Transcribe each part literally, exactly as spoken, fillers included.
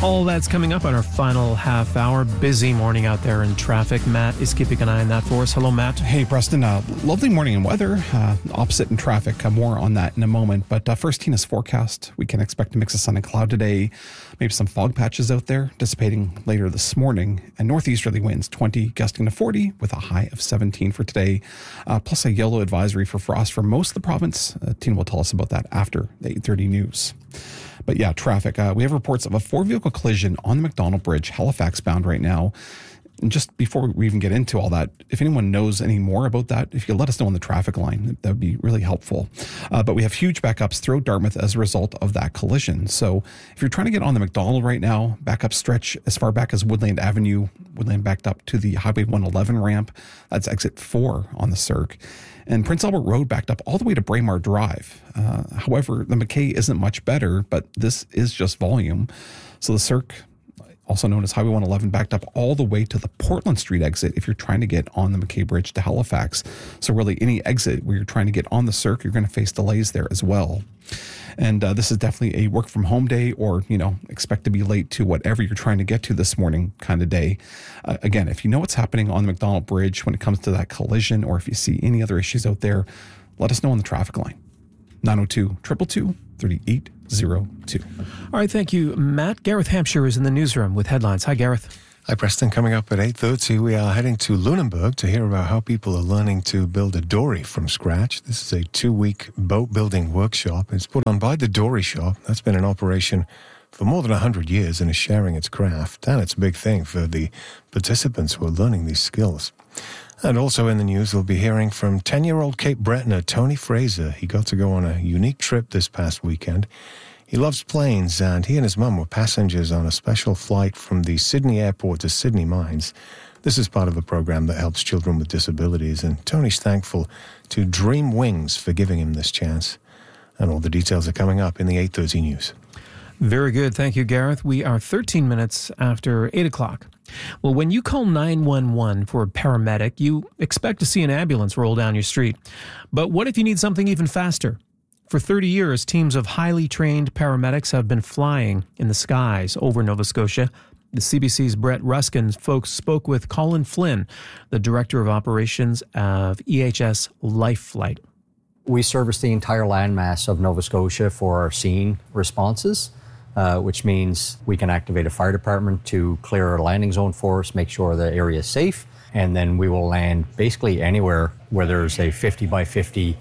All that's coming up on our final half hour. Busy morning out there in traffic. Matt is keeping an eye on that for us. Hello, Matt. Hey, Preston. Uh, lovely morning and weather. Uh, opposite in traffic. Uh, more on that in a moment. But uh, first, Tina's forecast. We can expect a mix of sun and cloud today. Maybe some fog patches out there, dissipating later this morning. And northeasterly winds, twenty, gusting to forty, with a high of seventeen for today. Uh, plus a yellow advisory for frost for most of the province. Uh, Tina will tell us about that after the eight thirty news. But yeah, traffic. Uh, we have reports of a four-vehicle collision on the Macdonald Bridge, Halifax bound right now. And just before we even get into all that, if anyone knows any more about that, if you let us know on the traffic line, that would be really helpful. Uh, but we have huge backups throughout Dartmouth as a result of that collision. So if you're trying to get on the Macdonald right now, backup stretch as far back as Woodland Avenue, Woodland backed up to the Highway one eleven ramp. That's exit four on the Cirque. And Prince Albert Road backed up all the way to Braemar Drive. Uh, however, the McKay isn't much better, but this is just volume. So the Cirque, also known as Highway one eleven, backed up all the way to the Portland Street exit if you're trying to get on the McKay Bridge to Halifax. So really any exit where you're trying to get on the Cirque, you're going to face delays there as well. And uh, this is definitely a work from home day, or, you know, expect to be late to whatever you're trying to get to this morning kind of day. Uh, again, if you know what's happening on the Macdonald Bridge when it comes to that collision, or if you see any other issues out there, let us know on the traffic line. nine oh two, two two two, three eight zero two. All right, thank you, Matt. Gareth Hampshire is in the newsroom with headlines. Hi, Gareth. Hi, Preston. Coming up at eight thirty, we are heading to Lunenburg to hear about how people are learning to build a dory from scratch. This is a two-week boat-building workshop. It's put on by the Dory Shop. That's been in operation for more than one hundred years and is sharing its craft. And it's a big thing for the participants who are learning these skills. And also in the news, we'll be hearing from ten-year-old Cape Bretoner Tony Fraser. He got to go on a unique trip this past weekend. He loves planes, and he and his mum were passengers on a special flight from the Sydney airport to Sydney Mines. This is part of a program that helps children with disabilities, and Tony's thankful to Dream Wings for giving him this chance. And all the details are coming up in the eight thirty news. Very good. Thank you, Gareth. We are thirteen minutes after eight o'clock. Well, when you call nine one one for a paramedic, you expect to see an ambulance roll down your street. But what if you need something even faster? For thirty years, teams of highly trained paramedics have been flying in the skies over Nova Scotia. The C B C's Brett Ruskin folks spoke with Colin Flynn, the Director of Operations of E H S Life Flight. We service the entire landmass of Nova Scotia for our scene responses, uh, which means we can activate a fire department to clear our landing zone for us, make sure the area is safe, and then we will land basically anywhere where there's a fifty by fifty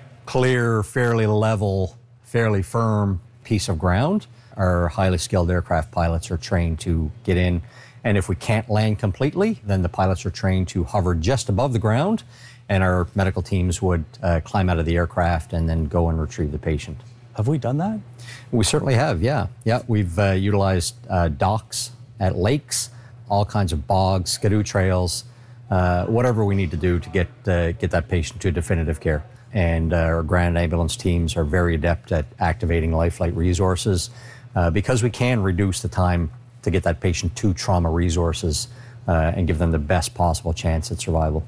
clear, fairly level, fairly firm piece of ground. Our highly skilled aircraft pilots are trained to get in, and if we can't land completely, then the pilots are trained to hover just above the ground, and our medical teams would uh, climb out of the aircraft and then go and retrieve the patient. Have we done that? We certainly have, yeah. Yeah, we've uh, utilized uh, docks at lakes, all kinds of bogs, skidoo trails, uh, whatever we need to do to get uh, get that patient to definitive care. And uh, our ground ambulance teams are very adept at activating life flight resources uh, because we can reduce the time to get that patient to trauma resources uh, and give them the best possible chance at survival.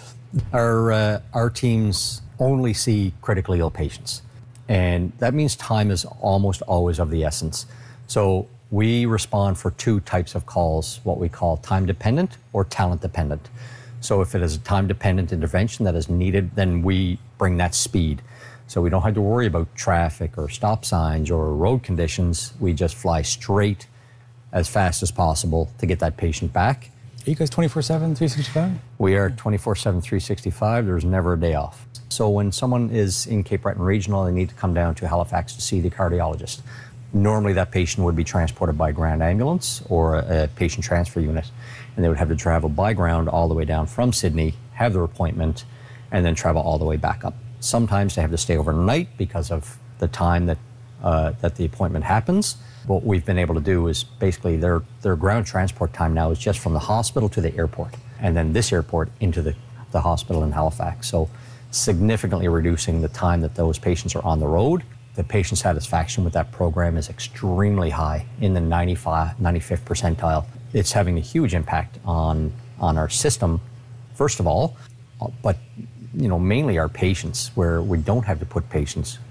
Our, uh, our teams only see critically ill patients, and that means time is almost always of the essence. So we respond for two types of calls, what we call time-dependent or talent-dependent. So if it is a time-dependent intervention that is needed, then we bring that speed. So we don't have to worry about traffic or stop signs or road conditions. We just fly straight as fast as possible to get that patient back. Are you guys twenty-four seven, three sixty-five? We are twenty-four seven, three sixty-five. There's never a day off. So when someone is in Cape Breton Regional, they need to come down to Halifax to see the cardiologist. Normally that patient would be transported by ground ambulance or a, a patient transfer unit, and they would have to travel by ground all the way down from Sydney, have their appointment, and then travel all the way back up. Sometimes they have to stay overnight because of the time that uh, that the appointment happens. What we've been able to do is basically their, their ground transport time now is just from the hospital to the airport, and then this airport into the, the hospital in Halifax. So significantly reducing the time that those patients are on the road. The patient satisfaction with that program is extremely high, in the ninety-five, ninety-fifth percentile. It's having a huge impact on, on our system, first of all, but you know, mainly our patients, where we don't have to put patients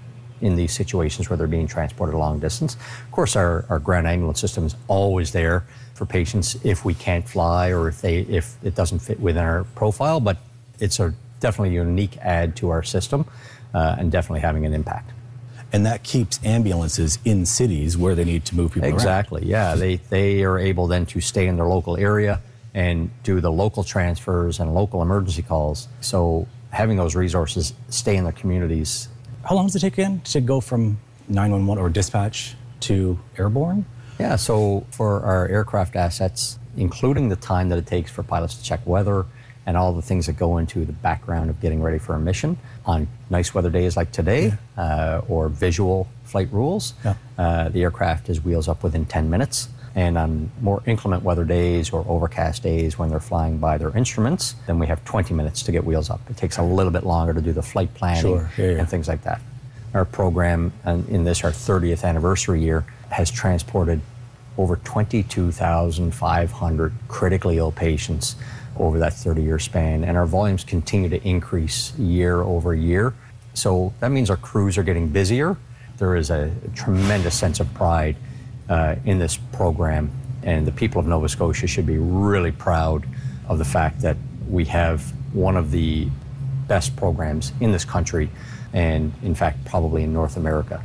in these situations where they're being transported a long distance. Of course, our, our ground ambulance system is always there for patients if we can't fly or if they if it doesn't fit within our profile, but it's a definitely a unique add to our system uh, and definitely having an impact. And that keeps ambulances in cities where they need to move people exactly, around. yeah. They, they are able then to stay in their local area and do the local transfers and local emergency calls. So having those resources stay in their communities. How long does it take again to go from nine one one or dispatch to airborne? Yeah, so for our aircraft assets, including the time that it takes for pilots to check weather and all the things that go into the background of getting ready for a mission, on nice weather days like today, yeah. uh, or visual flight rules, yeah. uh, the aircraft is wheels up within ten minutes. And on more inclement weather days or overcast days when they're flying by their instruments, then we have twenty minutes to get wheels up. It takes a little bit longer to do the flight planning sure. yeah, yeah. and things like that. Our program, and in this, our thirtieth anniversary year, has transported over twenty-two thousand five hundred critically ill patients over that thirty-year span, and our volumes continue to increase year over year. So that means our crews are getting busier. There is a tremendous sense of pride uh, in this program, and the people of Nova Scotia should be really proud of the fact that we have one of the best programs in this country, and in fact, probably in North America.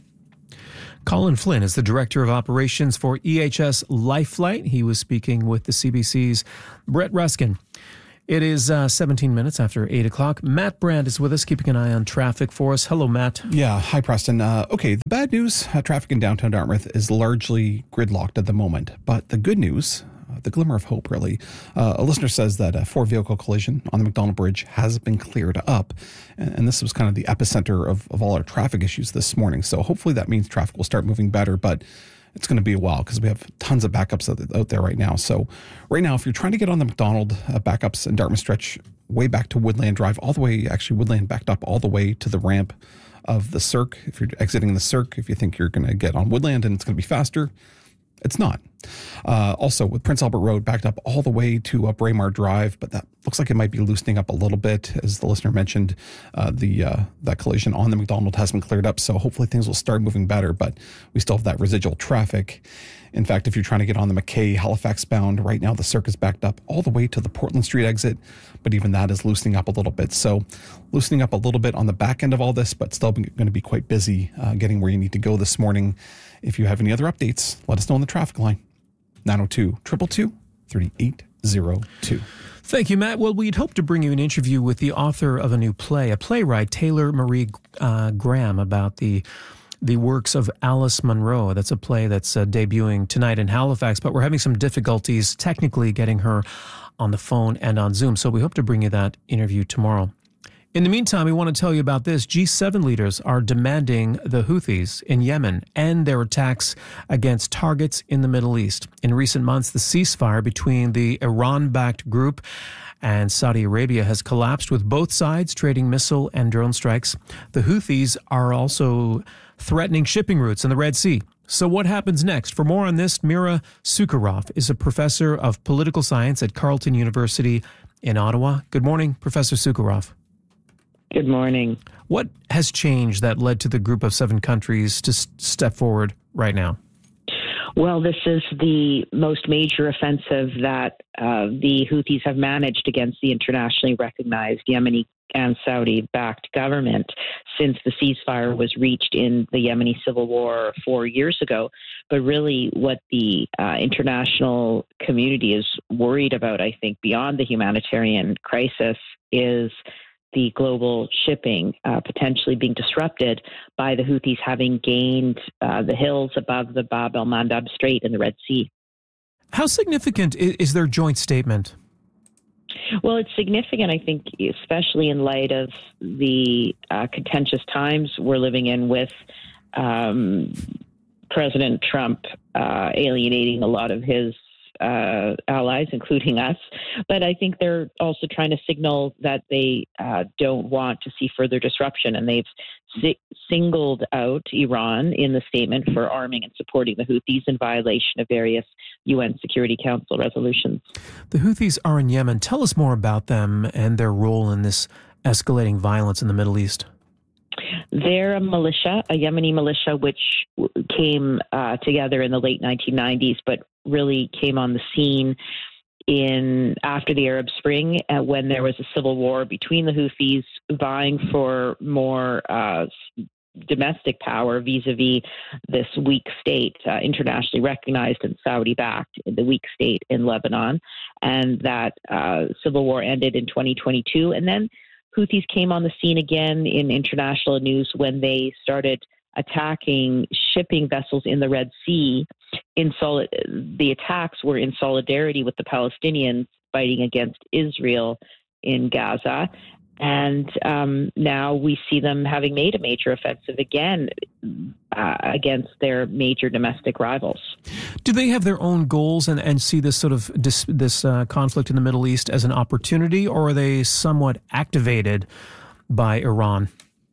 Colin Flynn is the Director of Operations for E H S LifeFlight. He was speaking with the C B C's Brett Ruskin. It is uh, seventeen minutes after eight o'clock. Matt Brand is with us, keeping an eye on traffic for us. Hello, Matt. Yeah, hi, Preston. Uh, okay, the bad news, uh, traffic in downtown Dartmouth is largely gridlocked at the moment. But the good news, uh, the glimmer of hope, really, uh, a listener says that a four-vehicle collision on the McDonald Bridge has been cleared up. And, and this was kind of the epicenter of, of all our traffic issues this morning. So hopefully that means traffic will start moving better. But it's going to be a while because we have tons of backups out there right now. So right now, if you're trying to get on the McDonald uh, backups in Dartmouth stretch way back to Woodland Drive, all the way, actually Woodland backed up all the way to the ramp of the Cirque. If you're exiting the Cirque, if you think you're going to get on Woodland and it's going to be faster, it's not. Uh, also, with Prince Albert Road backed up all the way to uh, Braemar Drive, but that looks like it might be loosening up a little bit. As the listener mentioned, uh, the uh, that collision on the McDonald has been cleared up, so hopefully things will start moving better, but we still have that residual traffic. In fact, if you're trying to get on the McKay Halifax bound, right now the Cirque is backed up all the way to the Portland Street exit, but even that is loosening up a little bit. So loosening up a little bit on the back end of all this, but still going to be quite busy uh, getting where you need to go this morning. If you have any other updates, let us know on the traffic line. nine oh two, two two two, three eight oh two. Thank you, Matt. Well, we'd hope to bring you an interview with the author of a new play, a playwright, Taylor Marie uh, Graham, about the the works of Alice Munro. That's a play that's uh, debuting tonight in Halifax, but we're having some difficulties technically getting her on the phone and on Zoom, so we hope to bring you that interview tomorrow. In the meantime, we want to tell you about this. G seven leaders are demanding the Houthis in Yemen end their attacks against targets in the Middle East. In recent months, the ceasefire between the Iran-backed group and Saudi Arabia has collapsed, with both sides trading missile and drone strikes. The Houthis are also threatening shipping routes in the Red Sea. So what happens next? For more on this, Mira Sukharov is a professor of political science at Carleton University in Ottawa. Good morning, Professor Sukharov. Good morning. What has changed that led to the group of seven countries to s- step forward right now? Well, this is the most major offensive that uh, the Houthis have managed against the internationally recognized Yemeni and Saudi-backed government since the ceasefire was reached in the Yemeni civil war four years ago. But really what the uh, international community is worried about, I think, beyond the humanitarian crisis, is the global shipping uh, potentially being disrupted by the Houthis having gained uh, the hills above the Bab el-Mandab Strait in the Red Sea. How significant is, is their joint statement? Well, it's significant, I think, especially in light of the uh, contentious times we're living in with um, President Trump uh, alienating a lot of his Uh, allies, including us. But I think they're also trying to signal that they uh, don't want to see further disruption. And they've si- singled out Iran in the statement for arming and supporting the Houthis in violation of various U N Security Council resolutions. The Houthis are in Yemen. Tell us more about them and their role in this escalating violence in the Middle East. They're a militia, a Yemeni militia, which came uh, together in the late nineteen nineties, but really came on the scene in after the Arab Spring, uh, when there was a civil war between the Houthis vying for more uh, domestic power vis-a-vis this weak state, uh, internationally recognized and Saudi-backed, the weak state in Lebanon. And that uh, civil war ended in twenty twenty-two. And then Houthis came on the scene again in international news when they started attacking shipping vessels in the Red Sea. In solid, the attacks were in solidarity with the Palestinians fighting against Israel in Gaza. And um, now we see them having made a major offensive again uh, against their major domestic rivals. Do they have their own goals and, and see this sort of dis, this uh, conflict in the Middle East as an opportunity, or are they somewhat activated by Iran?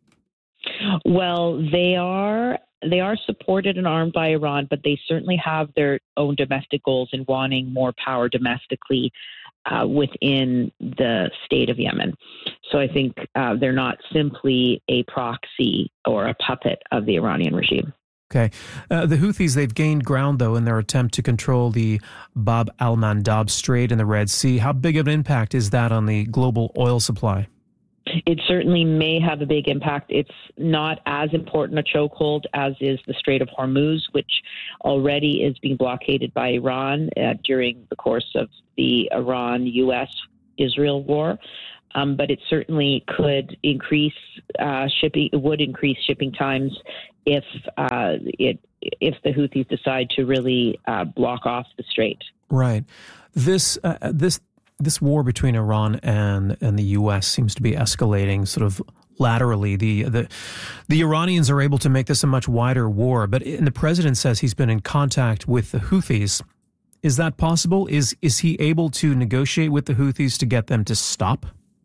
Well, they are they are supported and armed by Iran, but they certainly have their own domestic goals in wanting more power domestically uh, within the state of Yemen. So I think uh, they're not simply a proxy or a puppet of the Iranian regime. Okay. Uh, the Houthis, they've gained ground, though, in their attempt to control the Bab al-Mandab Strait in the Red Sea. How big of an impact is that on the global oil supply? It certainly may have a big impact. It's not as important a chokehold as is the Strait of Hormuz, which already is being blockaded by Iran uh, during the course of the Iran-U S Israel war. Um, but it certainly could increase uh, shipping. It would increase shipping times if uh, it if the Houthis decide to really uh, block off the strait. Right. This uh, this. This war between Iran and, and the U S seems to be escalating sort of laterally. The, the the Iranians are able to make this a much wider war, but and the president says he's been in contact with the Houthis. Is that possible? Is is he able to negotiate with the Houthis to get them to stop?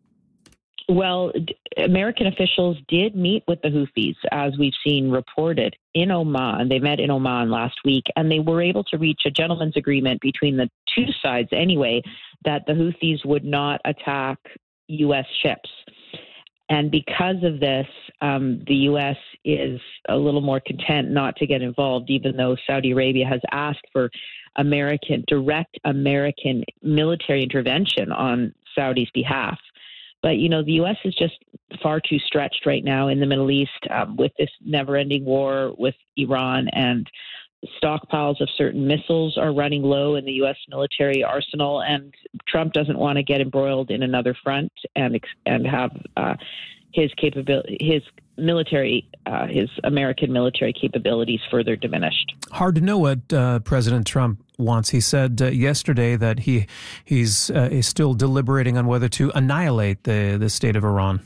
Well, American officials did meet with the Houthis, as we've seen reported, in Oman. They met in Oman last week, and they were able to reach a gentleman's agreement between the two sides anyway, that the Houthis would not attack U S ships. And because of this, um, the U S is a little more content not to get involved, even though Saudi Arabia has asked for American, direct American military intervention on Saudi's behalf. But, you know, the U S is just far too stretched right now in the Middle East um, with this never-ending war with Iran, and stockpiles of certain missiles are running low in the U S military arsenal, and Trump doesn't want to get embroiled in another front and and have uh, his capability, his military, uh, his American military capabilities further diminished. Hard to know what uh, President Trump wants. He said uh, yesterday that he he's uh, is still deliberating on whether to annihilate the the state of Iran.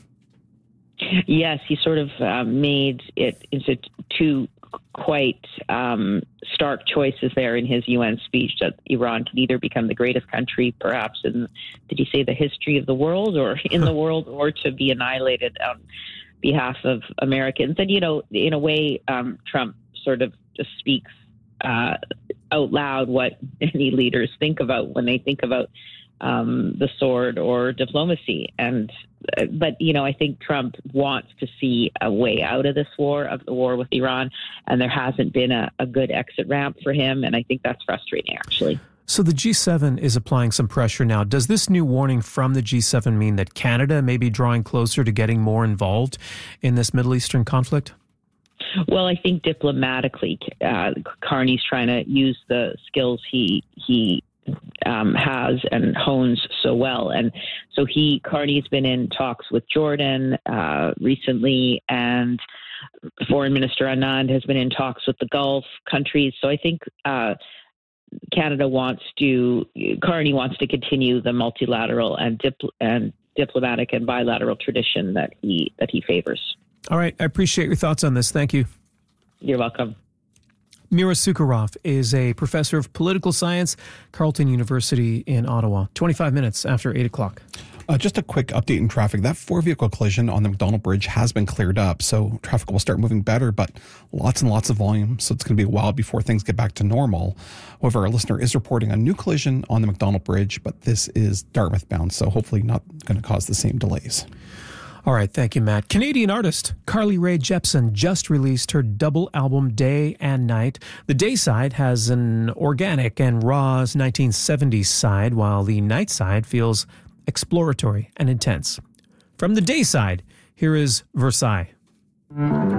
Yes, he sort of uh, made it into two quite um, stark choices there in his U N speech, that Iran could either become the greatest country, perhaps in, did he say the history of the world or in the world, or to be annihilated on behalf of Americans. And, you know, in a way, um, Trump sort of just speaks uh, out loud what any leaders think about when they think about um, the sword or diplomacy. And but, you know, I think Trump wants to see a way out of this war, of the war with Iran, and there hasn't been a, a good exit ramp for him. And I think that's frustrating, actually. So the G seven is applying some pressure now. Does this new warning from the G seven mean that Canada may be drawing closer to getting more involved in this Middle Eastern conflict? Well, I think diplomatically, uh, Carney's trying to use the skills he he um, has and hones so well. And so he, Carney's been in talks with Jordan uh, recently, and Foreign Minister Anand has been in talks with the Gulf countries. So I think uh, Canada wants to, Carney wants to continue the multilateral and dipl- and diplomatic and bilateral tradition that he that he favors. All right. I appreciate your thoughts on this. Thank you. You're welcome. Mira Sukharov is a professor of political science, Carleton University in Ottawa. twenty-five minutes after eight o'clock. Uh, just a quick update in traffic. That four-vehicle collision on the Macdonald Bridge has been cleared up, so traffic will start moving better, but lots and lots of volume, so it's going to be a while before things get back to normal. However, our listener is reporting a new collision on the Macdonald Bridge, but this is Dartmouth bound, so hopefully not going to cause the same delays. All right, thank you, Matt. Canadian artist Carly Rae Jepsen just released her double album, Day and Night. The Day side has an organic and raw nineteen seventies side, while the Night side feels exploratory and intense. From the Day side, here is Versailles.